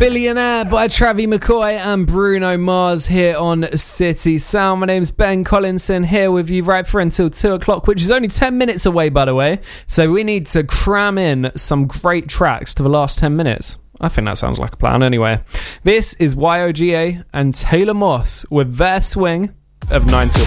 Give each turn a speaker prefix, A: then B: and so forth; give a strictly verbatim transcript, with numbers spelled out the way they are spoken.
A: Billionaire by Travis McCoy and Bruno Mars here on City Sound. My name's Ben Collinson here with you right for until two o'clock, which is only ten minutes away, by the way. So we need to cram in some great tracks to the last ten minutes. I think that sounds like a plan anyway. This is Y O G A and Taylor Moss with their swing of nine till